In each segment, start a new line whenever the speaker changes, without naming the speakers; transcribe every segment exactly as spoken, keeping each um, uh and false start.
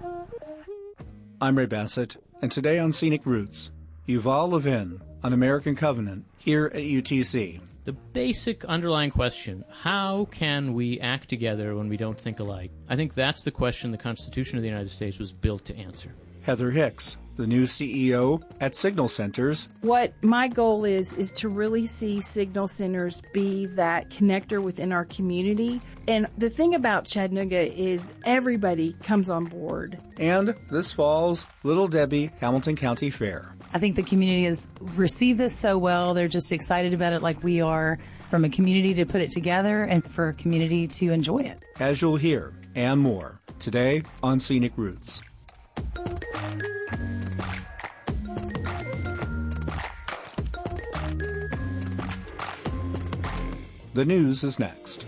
I'm Ray Bassett, and today on Scenic Roots, Yuval Levin on American Covenant here at U T C.
The basic underlying question, how can we act together when we don't think alike? I think that's the question the Constitution of the United States was built to answer.
Heather Hicks, the new C E O at Signal Centers.
What my goal is, is to really see Signal Centers be that connector within our community. And the thing about Chattanooga is everybody comes on board.
And this fall's Little Debbie Hamilton County Fair.
I think the community has received this so well. They're just excited about it like we are, from a community to put it together and for a community to enjoy it.
As you'll hear, and more, today on Scenic Roots. The news is next.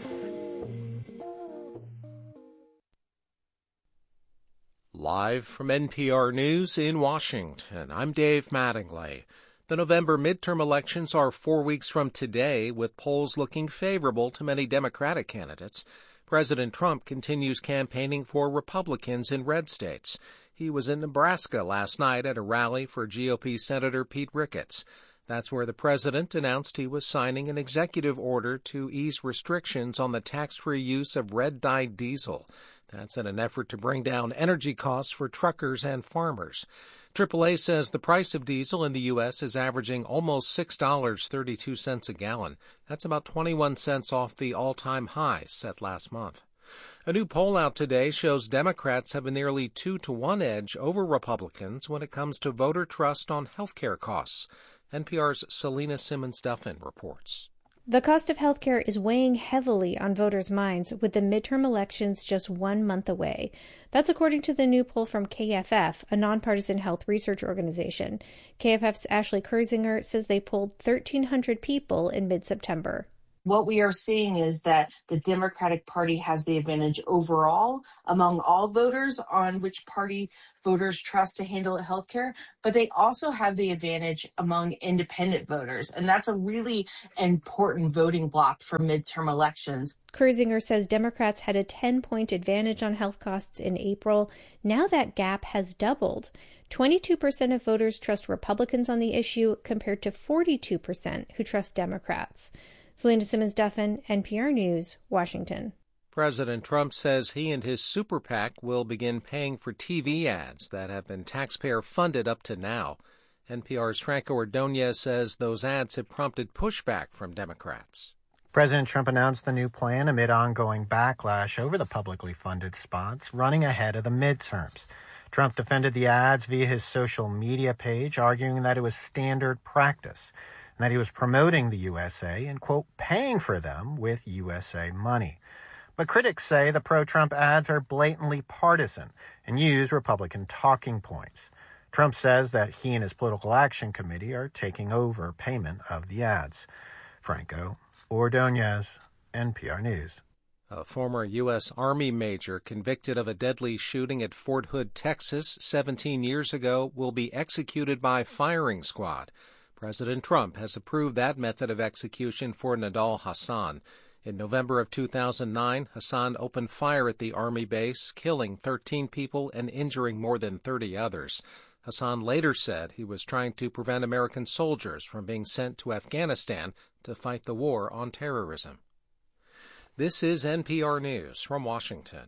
Live from N P R News in Washington, I'm Dave Mattingly. The November midterm elections are four weeks from today, with polls looking favorable to many Democratic candidates. President Trump continues campaigning for Republicans in red states. He was in Nebraska last night at a rally for G O P Senator Pete Ricketts. That's where the president announced he was signing an executive order to ease restrictions on the tax-free use of red-dyed diesel. That's in an effort to bring down energy costs for truckers and farmers. triple A says the price of diesel in the U S is averaging almost six dollars and thirty-two cents a gallon. That's about twenty-one cents off the all-time high set last month. A new poll out today shows Democrats have a nearly two to one edge over Republicans when it comes to voter trust on health care costs. N P R's Selena Simmons-Duffin reports.
The cost of health care is weighing heavily on voters' minds with the midterm elections just one month away. That's according to the new poll from K F F, a nonpartisan health research organization. K F F's Ashley Kersinger says they polled thirteen hundred people in mid-September.
What we are seeing is that the Democratic Party has the advantage overall among all voters on which party voters trust to handle health care, but they also have the advantage among independent voters, and that's a really important voting block for midterm elections.
Kersinger says Democrats had a ten-point advantage on health costs in April. Now that gap has doubled. twenty-two percent of voters trust Republicans on the issue compared to forty-two percent who trust Democrats. Selena Simmons-Duffin, N P R News, Washington.
President Trump says he and his super PAC will begin paying for T V ads that have been taxpayer-funded up to now. N P R's Franco Ordonez says those ads have prompted pushback from Democrats.
President Trump announced the new plan amid ongoing backlash over the publicly funded spots running ahead of the midterms. Trump defended the ads via his social media page, arguing that it was standard practice and that he was promoting the U S A and, quote, paying for them with U S A money. But critics say the pro-Trump ads are blatantly partisan and use Republican talking points. Trump says that he and his political action committee are taking over payment of the ads. Franco Ordonez, N P R News.
A former U S. Army major convicted of a deadly shooting at Fort Hood, Texas, seventeen years ago, will be executed by firing squad. President Trump has approved that method of execution for Nidal Hasan. In November of two thousand nine, Hasan opened fire at the Army base, killing thirteen people and injuring more than thirty others. Hasan later said he was trying to prevent American soldiers from being sent to Afghanistan to fight the war on terrorism. This is N P R News from Washington.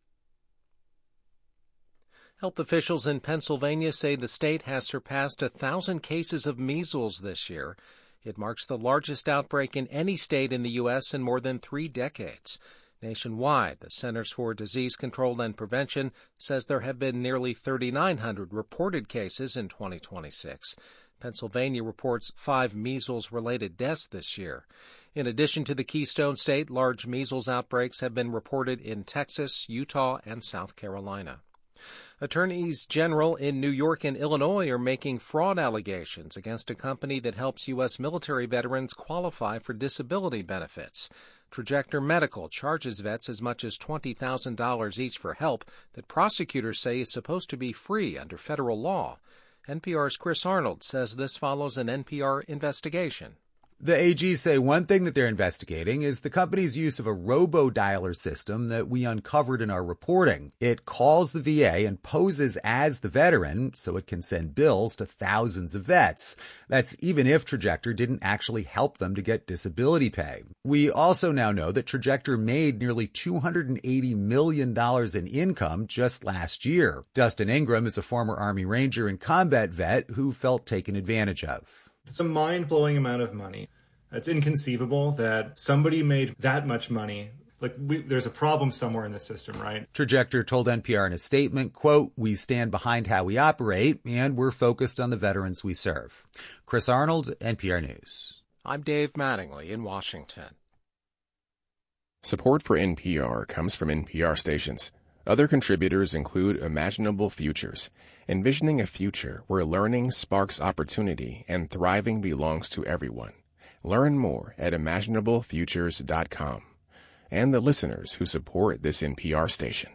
Health officials in Pennsylvania say the state has surpassed a thousand cases of measles this year. It marks the largest outbreak in any state in the U S in more than three decades. Nationwide, the Centers for Disease Control and Prevention says there have been nearly thirty-nine hundred reported cases in twenty twenty-six. Pennsylvania reports five measles-related deaths this year. In addition to the Keystone State, large measles outbreaks have been reported in Texas, Utah, and South Carolina. Attorneys General in New York and Illinois are making fraud allegations against a company that helps U S military veterans qualify for disability benefits. Trajector Medical charges vets as much as twenty thousand dollars each for help that prosecutors say is supposed to be free under federal law. N P R's Chris Arnold says this follows an N P R investigation.
The A Gs say one thing that they're investigating is the company's use of a robo-dialer system that we uncovered in our reporting. It calls the V A and poses as the veteran so it can send bills to thousands of vets. That's even if Trajector didn't actually help them to get disability pay. We also now know that Trajector made nearly two hundred eighty million dollars in income just last year. Dustin Ingram is a former Army Ranger and combat vet who felt taken advantage of.
It's a mind-blowing amount of money. It's inconceivable that somebody made that much money. Like, we, there's a problem somewhere in the system, right?
Trajector told N P R in a statement, quote, "We stand behind how we operate, and we're focused on the veterans we serve." Chris Arnold, N P R News.
I'm Dave Mattingly in Washington.
Support for N P R comes from N P R stations. Other contributors include Imaginable Futures, envisioning a future where learning sparks opportunity and thriving belongs to everyone. Learn more at imaginable futures dot com. And the listeners who support this N P R station.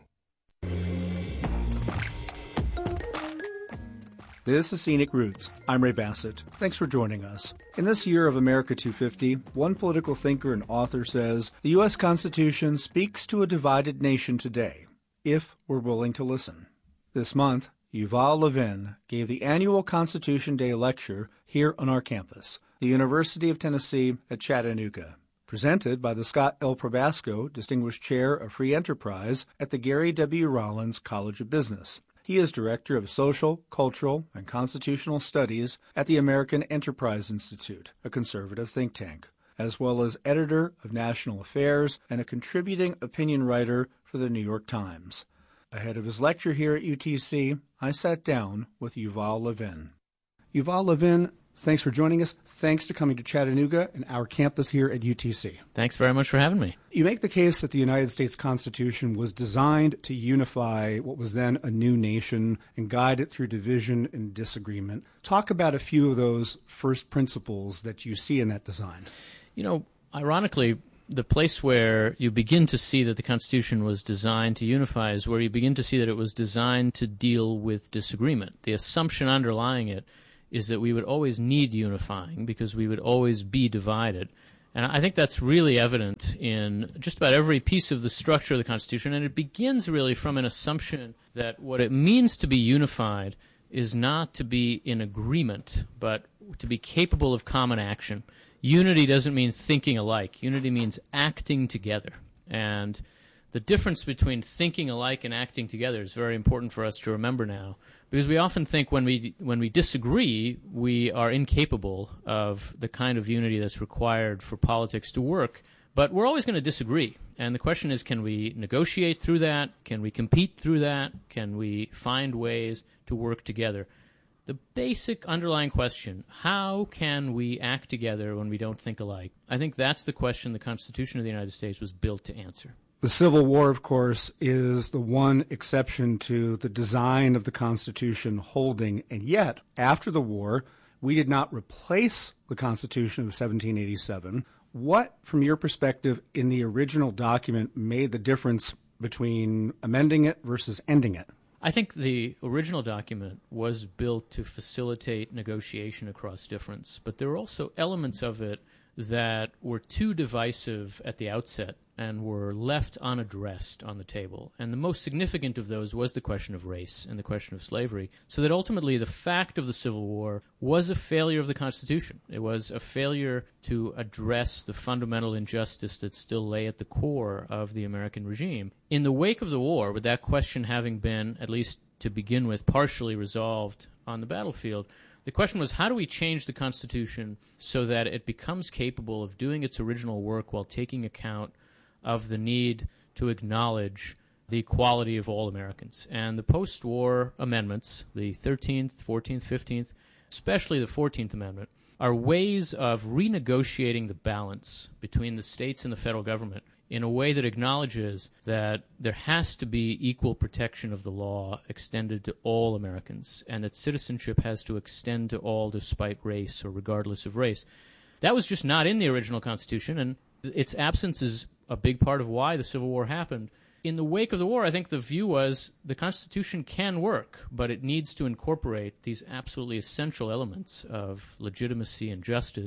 This is Scenic Roots. I'm Ray Bassett. Thanks for joining us. In this year of America two fifty, one political thinker and author says, the U S Constitution speaks to a divided nation today, if we're willing to listen. This month, Yuval Levin gave the annual Constitution Day lecture here on our campus, the University of Tennessee at Chattanooga, presented by the Scott L. Probasco Distinguished Chair of Free Enterprise at the Gary W. Rollins College of Business. He is Director of Social, Cultural, and Constitutional Studies at the American Enterprise Institute, a conservative think tank, as well as editor of National Affairs and a contributing opinion writer for the New York Times. Ahead of his lecture here at U T C, I sat down with Yuval Levin. Yuval Levin, thanks for joining us. Thanks for coming to Chattanooga and our campus here at U T C.
Thanks very much for having me.
You make the case that the United States Constitution was designed to unify what was then a new nation and guide it through division and disagreement. Talk about a few of those first principles that you see in that design.
You know, ironically, the place where you begin to see that the Constitution was designed to unify is where you begin to see that it was designed to deal with disagreement. The assumption underlying it is that we would always need unifying because we would always be divided. And I think that's really evident in just about every piece of the structure of the Constitution, and it begins really from an assumption that what it means to be unified is not to be in agreement, but to be capable of common action. Unity doesn't mean thinking alike. Unity means acting together. And the difference between thinking alike and acting together is very important for us to remember now, because we often think when we when we disagree, we are incapable of the kind of unity that's required for politics to work. But we're always going to disagree. And the question is, can we negotiate through that? Can we compete through that? Can we find ways to work together? The basic underlying question, how can we act together when we don't think alike? I think that's the question the Constitution of the United States was built to answer.
The Civil War, of course, is the one exception to the design of the Constitution holding. And yet, after the war, we did not replace the Constitution of seventeen eighty-seven. What, from your perspective, in the original document made the difference between amending it versus ending it?
I think the original document was built to facilitate negotiation across difference, but there were also elements of it that were too divisive at the outset and were left unaddressed on the table. And the most significant of those was the question of race and the question of slavery, so that ultimately the fact of the Civil War was a failure of the Constitution. It was a failure to address the fundamental injustice that still lay at the core of the American regime. In the wake of the war, with that question having been, at least to begin with, partially resolved on the battlefield, the question was, how do we change the Constitution so that it becomes capable of doing its original work while taking account of the need to acknowledge the equality of all Americans? And the post-war amendments, the thirteenth, fourteenth, fifteenth, especially the fourteenth Amendment, are ways of renegotiating the balance between the states and the federal government in a way that acknowledges that there has to be equal protection of the law extended to all Americans, and that citizenship has to extend to all despite race or regardless of race. That was just not in the original Constitution, and its absence is a big part of why the Civil War happened. In the wake of the war, I think the view was the Constitution can work, but it needs to incorporate these absolutely essential elements of legitimacy and justice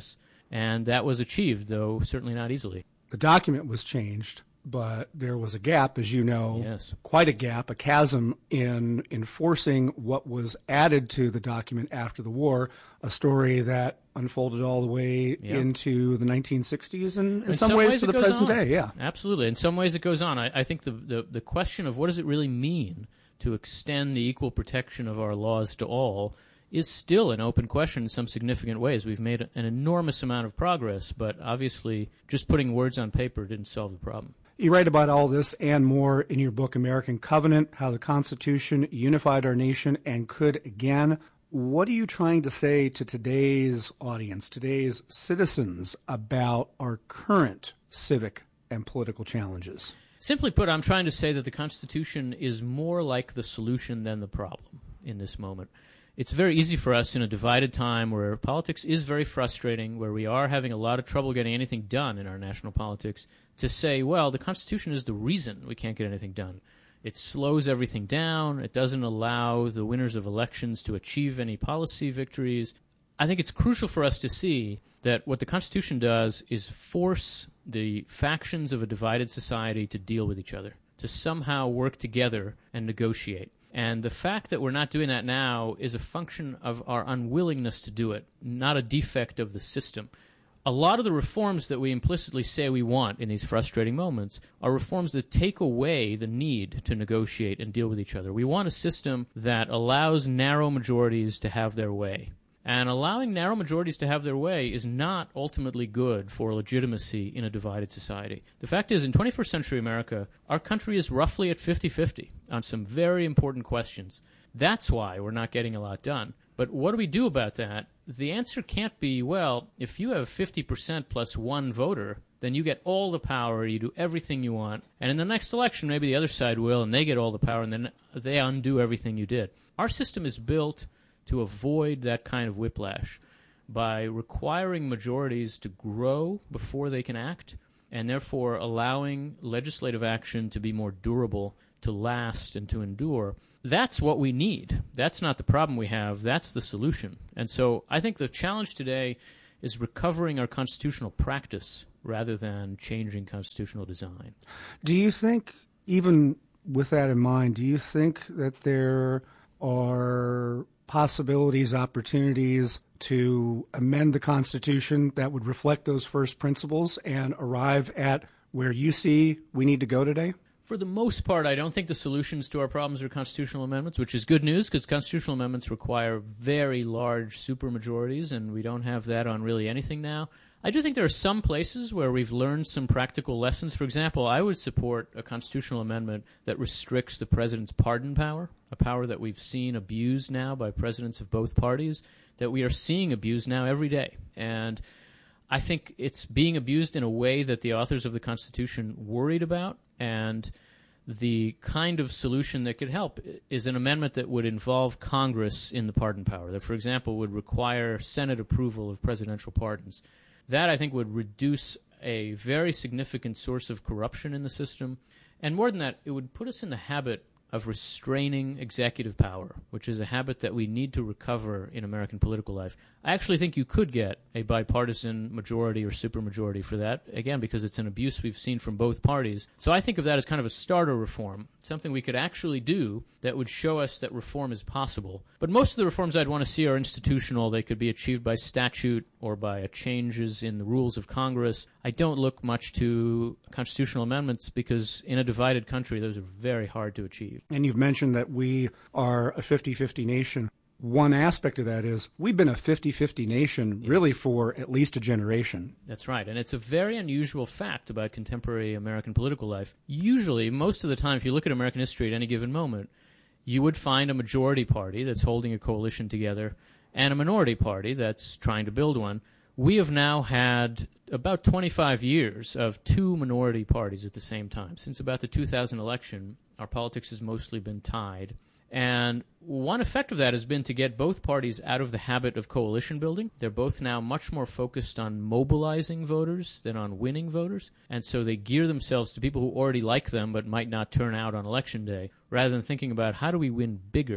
And that was achieved, though certainly not easily.
The document was changed, but there was a gap, as you know,
yes.
quite a gap, a chasm in enforcing what was added to the document after the war, a story that unfolded all the way
yeah.
into the nineteen sixties and in,
in
some,
some
ways,
ways
to the present
on.
day. Yeah,
absolutely. In some ways it goes on. I, I think the, the, the question of what does it really mean to extend the equal protection of our laws to all is still an open question in some significant ways. We've made an enormous amount of progress, but obviously just putting words on paper didn't solve the problem.
You write about all this and more in your book, American Covenant, How the Constitution Unified Our Nation and Could Again. What are you trying to say to today's audience, today's citizens, about our current civic and political challenges?
Simply put, I'm trying to say that the Constitution is more like the solution than the problem in this moment. It's very easy for us in a divided time where politics is very frustrating, where we are having a lot of trouble getting anything done in our national politics, to say, well, the Constitution is the reason we can't get anything done. It slows everything down. It doesn't allow the winners of elections to achieve any policy victories. I think it's crucial for us to see that what the Constitution does is force the factions of a divided society to deal with each other, to somehow work together and negotiate. And the fact that we're not doing that now is a function of our unwillingness to do it, not a defect of the system. A lot of the reforms that we implicitly say we want in these frustrating moments are reforms that take away the need to negotiate and deal with each other. We want a system that allows narrow majorities to have their way. And allowing narrow majorities to have their way is not ultimately good for legitimacy in a divided society. The fact is, in twenty-first century America, our country is roughly at fifty-fifty on some very important questions. That's why we're not getting a lot done. But what do we do about that? The answer can't be, well, if you have fifty percent plus one voter, then you get all the power, you do everything you want, and in the next election maybe the other side will, and they get all the power, and then they undo everything you did. Our system is built to avoid that kind of whiplash by requiring majorities to grow before they can act, and therefore allowing legislative action to be more durable, to last, and to endure. That's what we need. That's not the problem we have. That's the solution. And so I think the challenge today is recovering our constitutional practice rather than changing constitutional design.
Do you think, even with that in mind, do you think that there are possibilities, opportunities to amend the Constitution that would reflect those first principles and arrive at where you see we need to go today?
For the most part, I don't think the solutions to our problems are constitutional amendments, which is good news because constitutional amendments require very large supermajorities, and we don't have that on really anything now. I do think there are some places where we've learned some practical lessons. For example, I would support a constitutional amendment that restricts the president's pardon power, a power that we've seen abused now by presidents of both parties, that we are seeing abused now every day. And I think it's being abused in a way that the authors of the Constitution worried about, and the kind of solution that could help is an amendment that would involve Congress in the pardon power, that, for example, would require Senate approval of presidential pardons. That, I think, would reduce a very significant source of corruption in the system. And more than that, it would put us in the habit of restraining executive power, which is a habit that we need to recover in American political life. I actually think you could get a bipartisan majority or supermajority for that, again, because it's an abuse we've seen from both parties. So I think of that as kind of a starter reform, something we could actually do that would show us that reform is possible. But most of the reforms I'd want to see are institutional. They could be achieved by statute or by changes in the rules of Congress. I don't look much to constitutional amendments because in a divided country, those are very hard to achieve.
And you've mentioned that we are a fifty-fifty nation. One aspect of that is we've been a fifty-fifty nation yes. really for at least a generation.
That's right. And it's a very unusual fact about contemporary American political life. Usually, most of the time, if you look at American history at any given moment, you would find a majority party that's holding a coalition together and a minority party that's trying to build one. We have now had about twenty-five years of two minority parties at the same time. Since about the two thousand election, our politics has mostly been tied. And one effect of that has been to get both parties out of the habit of coalition building. They're both now much more focused on mobilizing voters than on winning voters. And so they gear themselves to people who already like them but might not turn out on election day, rather than thinking about how do we win bigger.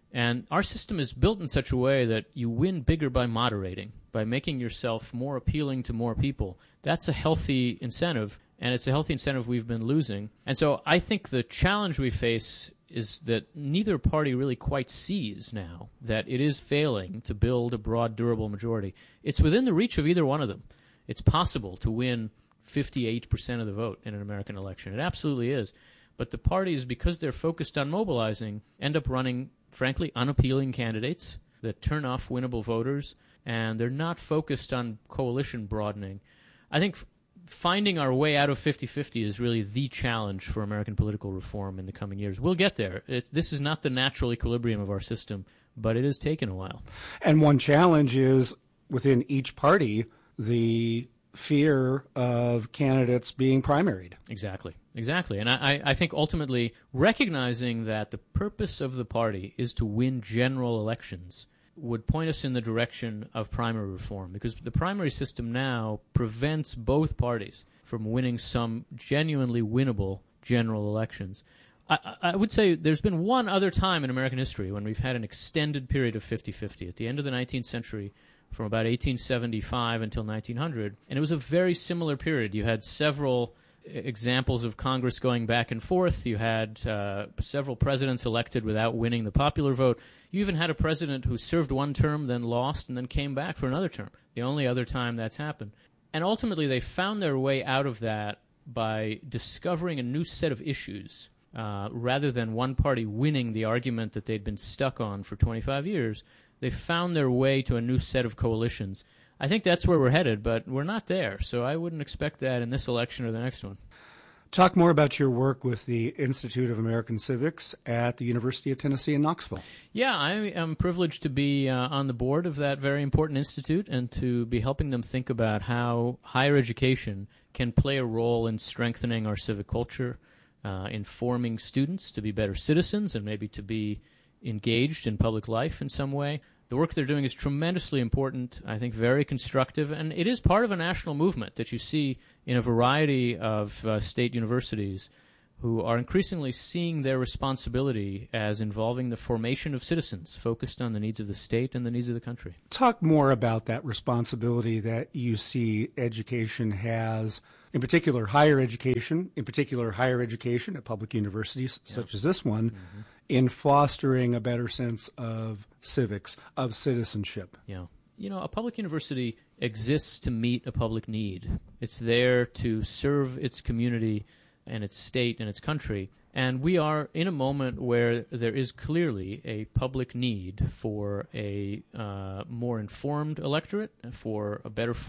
And our system is built in such a way that you win bigger by moderating, by making yourself more appealing to more people. That's a healthy incentive, and it's a healthy incentive we've been losing. And so I think the challenge we face is that neither party really quite sees now that it is failing to build a broad, durable majority. It's within the reach of either one of them. It's possible to win fifty-eight percent of the vote in an American election. It absolutely is. But the parties, because they're focused on mobilizing, end up running, frankly, unappealing candidates that turn off winnable voters, and they're not focused on coalition broadening. I think f- finding our way out of fifty-fifty is really the challenge for American political reform in the coming years. We'll get there. It's, this is not the natural equilibrium of our system, but it has taken a while.
And one challenge is within each party, the fear of candidates being primaried.
Exactly. Exactly. And I, I think ultimately recognizing that the purpose of the party is to win general elections would point us in the direction of primary reform, because the primary system now prevents both parties from winning some genuinely winnable general elections. I, I would say there's been one other time in American history when we've had an extended period of fifty-fifty. At the end of the nineteenth century, from about eighteen seventy-five until nineteen hundred, and it was a very similar period. You had several examples of Congress going back and forth. You had uh, several presidents elected without winning the popular vote. You even had a president who served one term, then lost, and then came back for another term, the only other time that's happened. And ultimately, they found their way out of that by discovering a new set of issues. Uh, rather than one party winning the argument that they'd been stuck on for twenty-five years, they found their way to a new set of coalitions. I think that's where we're headed, but we're not there, so I wouldn't expect that in this election or the next one.
Talk more about your work with the Institute of American Civics at the University of Tennessee in Knoxville.
Yeah, I am privileged to be uh, on the board of that very important institute and to be helping them think about how higher education can play a role in strengthening our civic culture, uh, informing students to be better citizens and maybe to be engaged in public life in some way. The work they're doing is tremendously important, I think very constructive, and it is part of a national movement that you see in a variety of uh, state universities who are increasingly seeing their responsibility as involving the formation of citizens focused on the needs of the state and the needs of the country.
Talk more about that responsibility that you see education has, in particular higher education, in particular higher education at public universities yeah. such as this one, mm-hmm. in fostering a better sense of civics, of citizenship.
Yeah. You know, a public university exists to meet a public need. It's there to serve its community and its state and its country. And we are in a moment where there is clearly a public need for a uh, more informed electorate, for a better